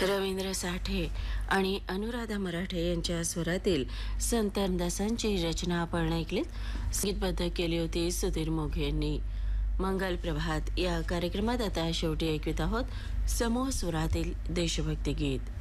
रवींद्र साठे आणि अनुराधा मराठे यांच्या स्वरातील संत रामदासांची रचना आपण ऐकलीत. संगीतबद्ध केली होती सुधीर मोघे यांनी. मंगल प्रभात या कार्यक्रमात आता शेवटी ऐकवित आहोत समूह स्वरातील देशभक्ती गीत.